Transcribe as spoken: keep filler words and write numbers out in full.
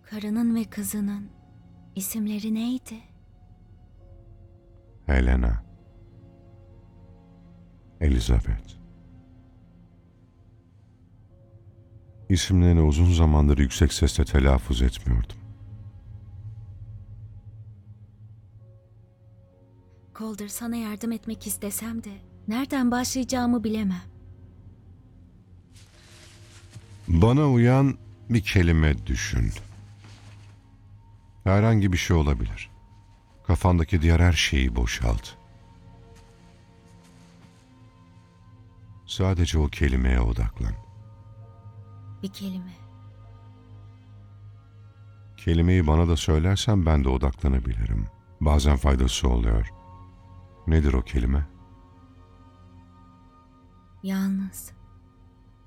Karının ve kızının isimleri neydi? Helena, Elizabeth. İsimlerini uzun zamandır yüksek sesle telaffuz etmiyordum. Calder, sana yardım etmek istesem de nereden başlayacağımı bilemem. Bana uyan bir kelime düşün. Herhangi bir şey olabilir. Kafandaki diğer her şeyi boşalt. Sadece o kelimeye odaklan. Bir kelime. Kelimeyi bana da söylersen ben de odaklanabilirim. Bazen faydası oluyor. Nedir o kelime? Yalnız.